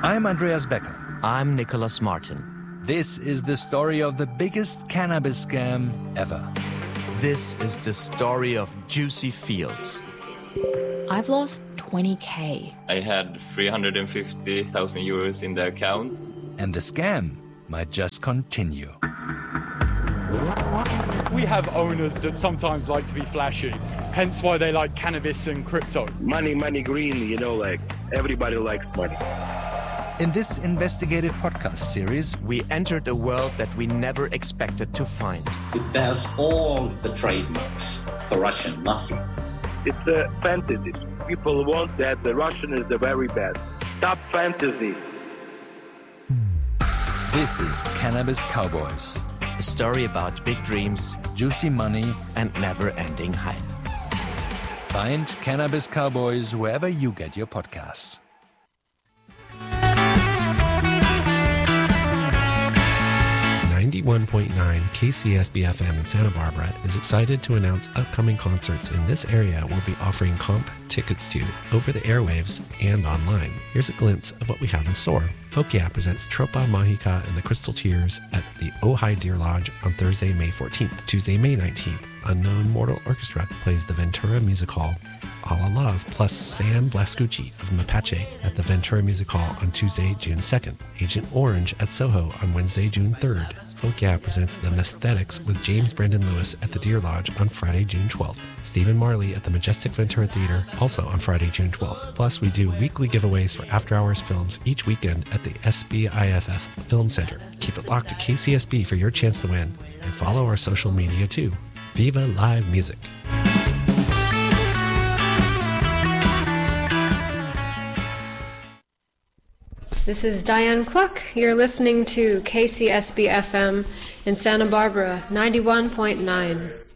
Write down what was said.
I'm Andreas Becker. I'm Nicholas Martin. This is the story of the biggest cannabis scam ever. This is the story of Juicy Fields. I've lost 20K. I had 350,000 euros in the account. And the scam might just continue. We have owners that sometimes like to be flashy, hence why they like cannabis and crypto. Money, green, like everybody likes money. In this investigative podcast series, we entered a world that we never expected to find. It bears all the trademarks for Russian mafia. It's a fantasy. People want that the Russian is the very best. Top fantasy. This is Cannabis Cowboys. A story about big dreams, juicy money, and never-ending hype. Find Cannabis Cowboys wherever you get your podcasts. 91.9 KCSB-FM in Santa Barbara is excited to announce upcoming concerts in this area we'll be offering comp tickets to over the airwaves and online. Here's a glimpse of what we have in store. Folk Yeah presents Tropa Mágica and the Crystal Tears at the Ojai Deer Lodge on Thursday, May 14th. Tuesday, May 19th, Unknown Mortal Orchestra plays the Ventura Music Hall. Alalas plus Sam Blascucci of Mapache at the Ventura Music Hall on Tuesday, June 2nd. Agent Orange at Soho on Wednesday, June 3rd. Folk Yeah presents The Mesthetics with James Brendan Lewis at the Deer Lodge on Friday, June 12th. Stephen Marley at the Majestic Ventura Theater also on Friday, June 12th. Plus, we do weekly giveaways for After Hours films each weekend at the SBIFF Film Center. Keep it locked to KCSB for your chance to win, and follow our social media too. Viva Live Music! This is Diane Cluck. You're listening to KCSB FM in Santa Barbara, 91.9.